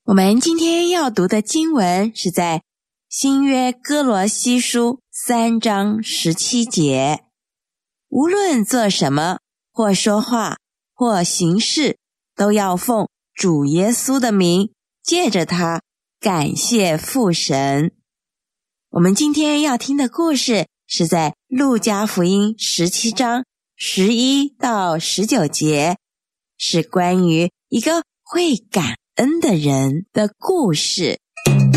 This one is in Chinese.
我们今天要读的经文是在新约哥罗西书3章17节。无论做什么，或说话，或行事，都要奉主耶稣的名，借着他感谢父神。我们今天要听的故事是在路加福音17章11到19节，是关于一个会感恩的人的故事。